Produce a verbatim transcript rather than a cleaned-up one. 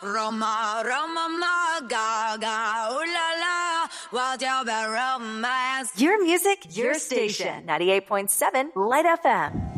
Roma, Roma, ma, gaga, ooh la la, what's your romance? Your music, your station. ninety-eight point seven Light F M.